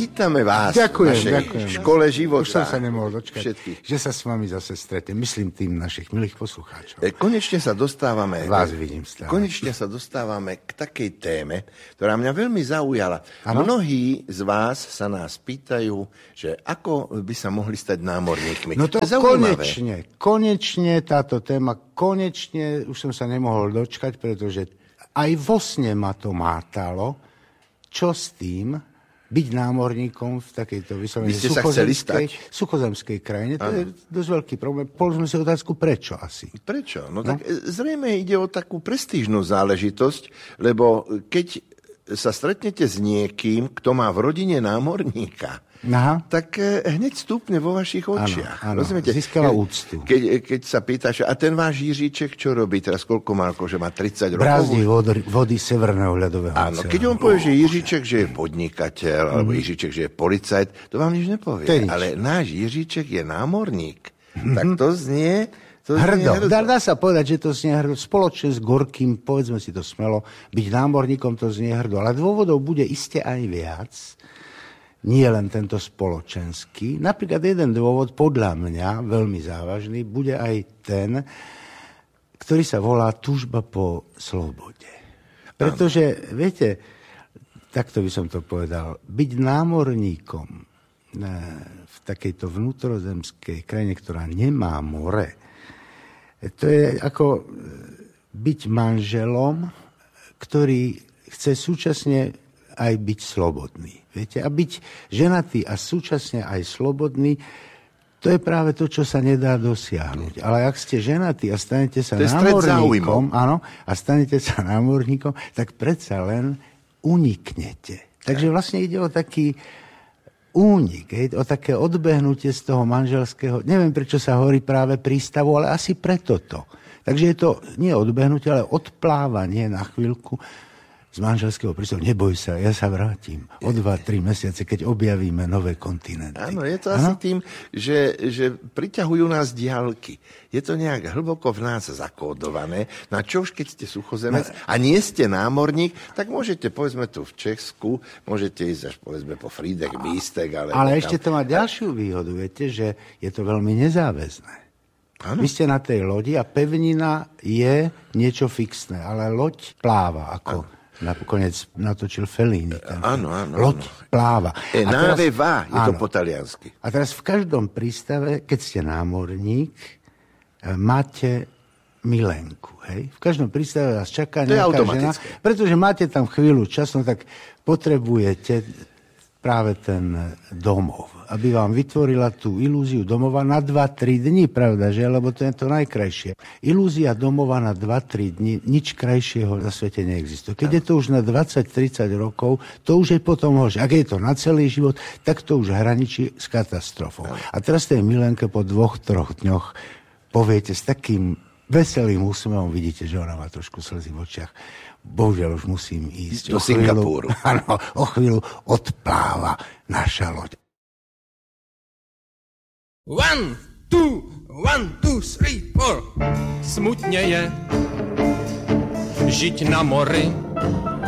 vítame vás ďakujem, v našej škole života. Už som sa nemohol dočkať, všetkých. že sa s vami zase stretnem. Myslím tým našich milých poslucháčov. Konečne sa dostávame... Vás vidím stále. Konečne sa dostávame k takej téme, ktorá mňa veľmi zaujala. Ano? Mnohí z vás sa nás pýtajú, že ako by sa mohli stať námorníkmi. No to konečne táto téma, už som sa nemohol dočkať, pretože aj vo sne ma to mátalo, čo s tým byť námorníkom v takejto vyslovene suchozemskej krajine. To je dosť veľký problém. Položme si otázku, prečo asi. Prečo? No tak zrejme ide o takú prestížnú záležitosť, lebo keď sa stretnete s niekým, kto má v rodine námorníka, tak hneď stúpne vo vašich očiach. Áno, získala úctu. Keď sa pýtaš, a ten váš Jiříček čo robí teraz, koľko má, že má 30 rokov? Brázdí vody Severného ľadového oceánu. Áno, keď on povie, že Jiříček, že je podnikateľ, alebo Jiříček, že je policajt, to vám nič nepovie. Ale náš Jiříček je námorník. Tak to znie... Hrdo. Dá sa povedať, že to znie hrdo. Spoločne s Gorkým, povedzme si to smelo, byť námorníkom to znie hrdo. Ale dôvodov bude iste aj viac. Nie len tento spoločenský. Napríklad jeden dôvod, podľa mňa, veľmi závažný, bude aj ten, ktorý sa volá túžba po slobode. Pretože, viete, takto by som to povedal, byť námorníkom v takejto vnútrozemskej krajine, ktorá nemá more, to je ako byť manželom, ktorý chce súčasne aj byť slobodný. Viete? A byť ženatý a súčasne aj slobodný, to je práve to, čo sa nedá dosiahnuť. Ale ak ste ženatí a stanete sa námorníkom, a stanete sa námorníkom, tak predsa len uniknete. Takže vlastne ide o taký únik, o také odbehnutie z toho manželského, neviem, prečo sa hovorí práve prístavu, ale asi preto to. Takže je to nie odbehnutie, ale odplávanie na chvíľku z manželského prístavu. Neboj sa, ja sa vrátim o 2-3 mesiace, keď objavíme nové kontinenty. Áno, je to asi tým, že priťahujú nás diaľky. Je to nejak hlboko v nás zakódované. Na čo už, keď ste suchozemec a nie ste námorník, tak môžete, povedzme tu v Česku, môžete ísť až, povedzme, po Frýdek, Místek. Ale ešte to má ďalšiu výhodu, viete, že je to veľmi nezáväzné. Vy ste na tej lodi a pevnina je niečo fixné, ale loď pláva, ako nakoniec natočil Fellini. Áno. Loď pláva. Nave va, je to po taliansky. A teraz v každom prístave, keď ste námorník, máte milenku. Hej? V každom prístave vás čaká nejaká žena. Pretože máte tam chvíľu času, tak potrebujete práve ten domov, aby vám vytvorila tú ilúziu domova na 2-3 dní, pravda, že? Lebo to je to najkrajšie. Ilúzia domova na 2-3 dní, nič krajšieho na svete neexistuje. Keď je to už na 20-30 rokov, to už je potom horšie. Ak je to na celý život, tak to už hraničí s katastrofou. A teraz tej milenke po 2-3 dňoch poviete s takým veselým úsmevom, vidíte, že ona má trošku slzy v očiach. Bohužiaľ už musím ísť. Do Singapúru. Áno, o chvíľu odpláva naša loď. 1, 2, 1, 2, 3, 4. Smutne je žiť na mori,